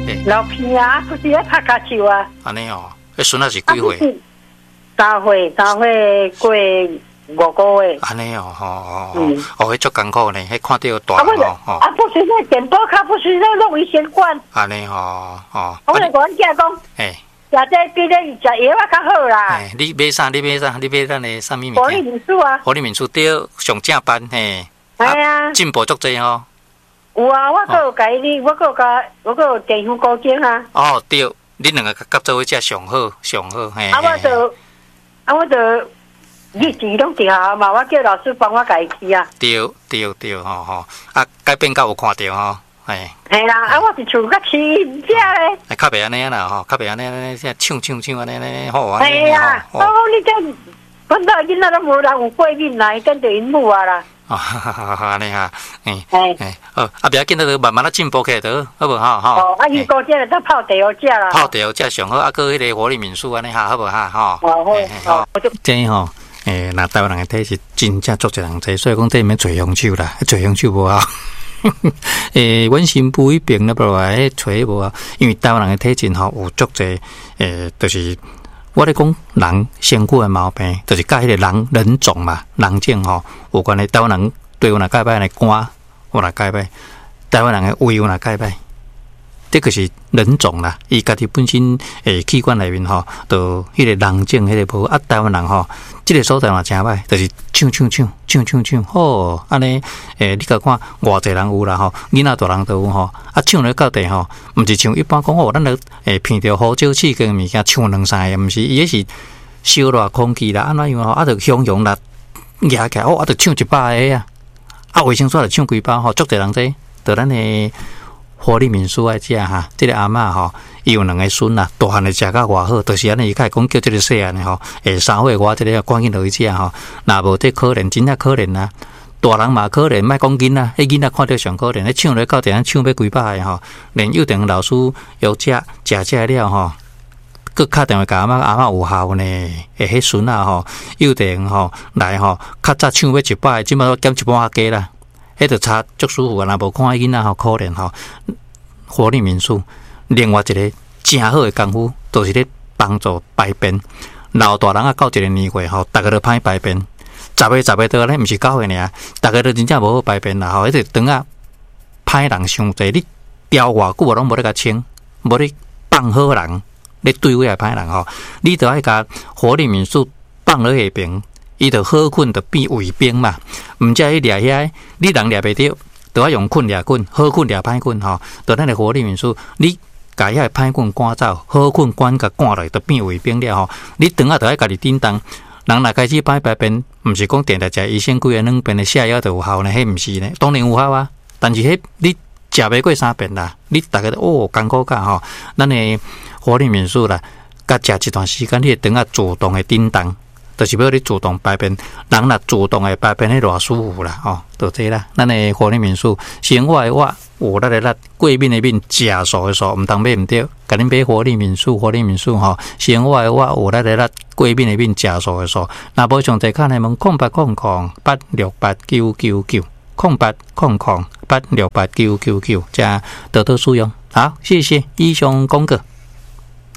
老片啊，不是咧拍卡球啊。 安尼哦，迄孙仔是几岁 ？3岁过5个月。 安尼哦，迄足艰苦呢，迄看到大人哦。 不是那电波卡，不是那危险管。 安尼哦。 我来讲讲。食这比咧食药啊较好啦。 你买啥？你买咱的啥物物件？ 活力民宿啊。 活力民宿对上正班嘿。 系啊。 进步足济吼。 有啊，我阁有甲你，我阁有地方高精啊。 哦，对，你两个合作伙才上好嘿。 我就日子拢定下嘛，我叫老师帮我改去啊。 对，吼，改变甲有看到吼。 系啦，我是厝较市遮咧。 较袂安尼啦吼，较袂安尼唱安尼好啊。 系啊，你这本来囡仔都无人有过敏来，跟着因母啊啦。 安尼哈，不要紧，都慢慢进步起来得，好无哈？ 伊高只来得泡茶好食啦。 泡茶好食上好，搁迄个活力民宿安尼哈，好无哈？ 好， 这吼，那台湾人的体质真正足侪人侪，所以讲这免做香手啦，做香手无好。阮新妇迄边那无来找无啊，因为台湾人的体质吼有足侪，就是我咧讲人先古的毛病，就是甲迄个人种嘛，人种吼有关系。台湾人对有哪改歹，来肝有哪改歹，台湾人的胃有哪改歹，这个是人种啦。伊家己本身器官内面吼，就迄个人种迄个无啊。台湾人吼，这个所在嘛真歹，就是唱，吼安尼你甲看偌济人有啦吼，囡仔大人都有吼。唱咧到底吼，毋是像一般讲咱咧闻着胡椒刺激物件唱两三个，毋是，伊迄是烧热空气啦，安怎样吼，就香香啦，压起来就唱100个啊，卫生纸就唱几包吼，足济人这，就咱的活力民宿爱食哈，这个阿嬷吼，伊有2个孙啦，大汉的食甲偌好，就是安尼，伊开讲叫这个细汉的吼，3岁外这个赶紧落去食吼，若无这可怜，真正可怜啊。大人嘛可怜，莫讲囡仔，迄囡仔看到上可怜，迄唱咧到底唱要几百个吼，连幼稚园老师要食了吼，佮敲电话甲阿嬷有效呢，迄孙仔吼，幼稚园吼来吼，较早唱要100个，即摆都减1半加啦，迄就差足舒服啊！若无看囡仔吼可怜吼，活力民宿另外一个真好的功夫，就是咧帮助排便。老大人啊到一个年岁吼，逐个都歹排便。10个倒咧，毋是9岁尔，逐个都真正无好排便啦吼，迄个肠啊歹人伤济，你调偌久拢无咧甲清，无咧放好人，咧对位歹人吼，你着爱甲活力民宿放落下边，伊着好困着变卫兵嘛，毋则去掠遐，你人掠袂着，着爱用困掠困，好困掠歹困吼，着咱的活力民宿，你甲遐歹困赶走，好困管甲赶落，着变卫兵了吼，你肠啊着爱家己叮当。人若开始排便，毋是讲定定食医生几个软便的下药就有效呢？迄毋是呢，当然有效啊。但是迄你食袂过3遍啦，你逐个都艰苦甲吼。咱的活力民宿啦，甲食一段时间，你肠啊自动的叮当，就是要你自动排便。人若自动的排便，迄偌舒服啦吼，就这啦。咱的活力民宿，生活的活，有力的力，过敏的敏，食素的素，毋通买毋对。甲恁买活力民宿吼，生活的活，有力的力。过敏的病，食素的素，若无上侪看的问0800868999，0800868999，加多多使用。好，谢谢以上讲过。